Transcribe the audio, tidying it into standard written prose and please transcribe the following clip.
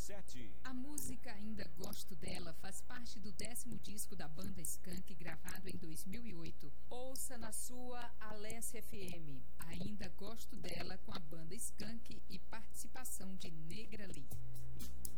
97. A música Ainda Gosto Dela faz parte do 10º disco da banda Skank, gravado em 2008. Ouça na sua Alessia FM. Ainda Gosto Dela, com a